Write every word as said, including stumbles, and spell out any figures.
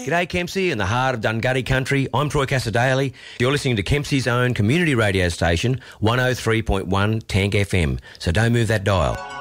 G'day Kempsey in the heart of Dungutty country. I'm Troy Cassadaly. You're listening to Kempsey's own community radio station, one oh three point one Tank F M. So don't move that dial.